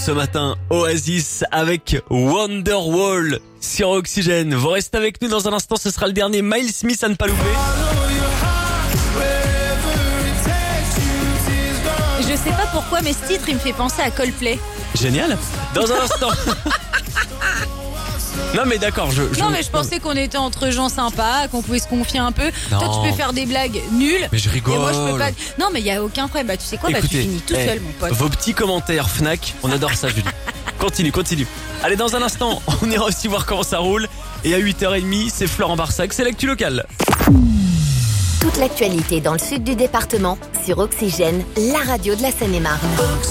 ce matin, Oasis avec Wonderwall sur Oxygène. Vous restez avec nous dans un instant, ce sera le dernier Miles Smith à ne pas louper. Je sais pas pourquoi, mais ce titre, il me fait penser à Coldplay. Génial. Dans un instant. Non mais d'accord, Non mais je pensais qu'on était entre gens sympas, qu'on pouvait se confier un peu. Non. Toi tu peux faire des blagues nulles. Mais je rigole. Et moi je peux pas. Non mais il y a aucun problème. Bah tu sais quoi, Écoutez, tu finis tout seul mon pote. Vos petits commentaires Fnac, on adore ça Julie. Continue. Allez, dans un instant, on ira aussi voir comment ça roule. Et à 8h30, c'est Florent Barsac, c'est l'actu locale. Toute l'actualité dans le sud du département sur Oxygène, la radio de la Seine-et-Marne.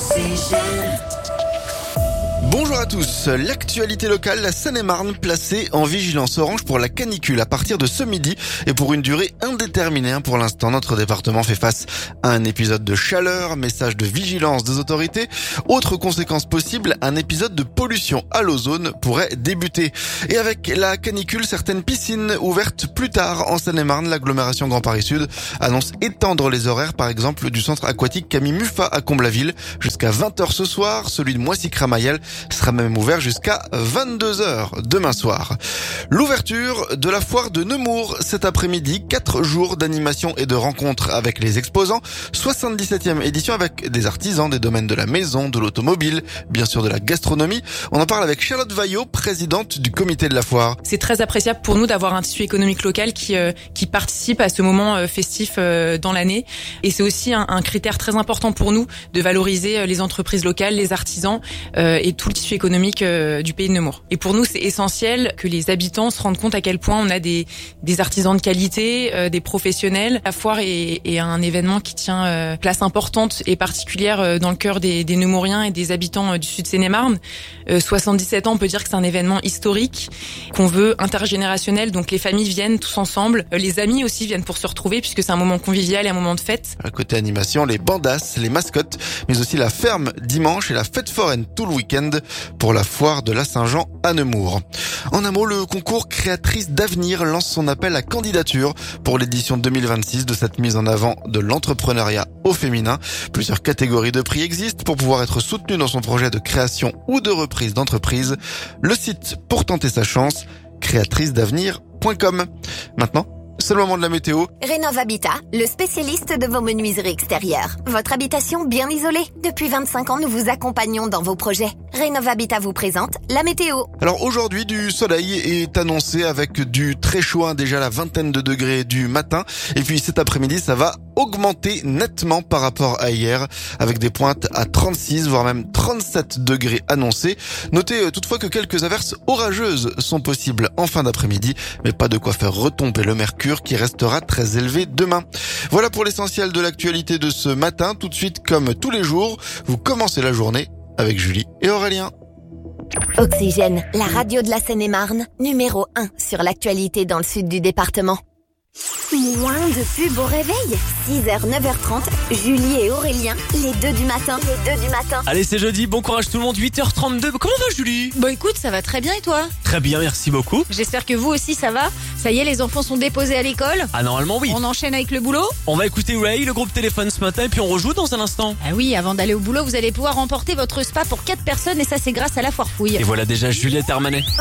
Bonjour à tous, l'actualité locale, la Seine-et-Marne placée en vigilance orange pour la canicule à partir de ce midi et pour une durée indéterminée. Pour l'instant, notre département fait face à un épisode de chaleur, message de vigilance des autorités. Autre conséquence possible, un épisode de pollution à l'ozone pourrait débuter. Et avec la canicule, certaines piscines ouvertes plus tard en Seine-et-Marne, l'agglomération Grand Paris Sud annonce étendre les horaires, par exemple du centre aquatique Camille Muffat à Comble-la-Ville jusqu'à 20h ce soir. Celui de Moissy-Cramayel sera même ouvert jusqu'à 22h demain soir. L'ouverture de la foire de Nemours cet après-midi, 4 jours d'animation et de rencontres avec les exposants, 77e édition avec des artisans des domaines de la maison, de l'automobile, bien sûr de la gastronomie. On en parle avec Charlotte Vaillot, présidente du comité de la foire. C'est très appréciable pour nous d'avoir un tissu économique local qui participe à ce moment festif dans l'année. Et c'est aussi un critère très important pour nous de valoriser les entreprises locales, les artisans et tout le tissu économique du pays de Nemours. Et pour nous, c'est essentiel que les habitants se rendent compte à quel point on a des artisans de qualité, des professionnels. La foire est un événement qui tient place importante et particulière dans le cœur des Nemouriens et des habitants du sud Seine-et-Marne. 77 ans, on peut dire que c'est un événement historique qu'on veut intergénérationnel. Donc les familles viennent tous ensemble, les amis aussi viennent pour se retrouver puisque c'est un moment convivial et un moment de fête. À côté animation, les bandas, les mascottes, mais aussi la ferme dimanche et la fête foraine tout le week-end pour la foire de la Saint-Jean à Nemours. En un mot, le concours Créatrice d'avenir lance son appel à candidature pour l'édition 2026 de cette mise en avant de l'entrepreneuriat au féminin. Plusieurs catégories de prix existent pour pouvoir être soutenu dans son projet de création ou de reprise d'entreprise. Le site pour tenter sa chance, créatricedavenir.com. Maintenant, c'est le moment de la météo. Rénov Habitat, le spécialiste de vos menuiseries extérieures. Votre habitation bien isolée. Depuis 25 ans, nous vous accompagnons dans vos projets. Rénov Habitat vous présente la météo. Alors aujourd'hui, du soleil est annoncé avec du très chaud, déjà la vingtaine de degrés du matin. Et puis cet après-midi, ça va augmenter nettement par rapport à hier, avec des pointes à 36, voire même 37 degrés annoncés. Notez toutefois que quelques averses orageuses sont possibles en fin d'après-midi, mais pas de quoi faire retomber le mercure qui restera très élevé demain. Voilà pour l'essentiel de l'actualité de ce matin. Tout de suite, comme tous les jours, vous commencez la journée avec Julie et Aurélien. Oxygène, la radio de la Seine-et-Marne, numéro 1 sur l'actualité dans le sud du département. Moins de pub au réveil. 6h, 9h30, Julie et Aurélien, les deux du matin. Allez, c'est jeudi, bon courage tout le monde, 8h32. Comment va Julie? Bon écoute, ça va très bien et toi? Très bien, merci beaucoup. J'espère que vous aussi ça va. Ça y est, les enfants sont déposés à l'école. Ah normalement oui. On enchaîne avec le boulot. On va écouter Ray, le groupe téléphone ce matin, et puis on rejoue dans un instant. Ah oui, avant d'aller au boulot, vous allez pouvoir remporter votre spa pour 4 personnes et ça c'est grâce à la foire fouille. Et voilà déjà Juliette Hermanet.